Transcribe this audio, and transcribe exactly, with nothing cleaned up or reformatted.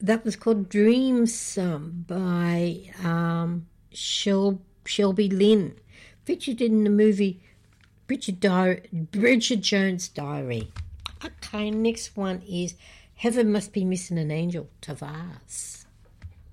That was called Dreams um, by um, Shel- Shelby Lynn, featured in the movie Bridget, Di- Bridget Jones' Diary. Okay, next one is Heaven Must Be Missing an Angel, Tavares.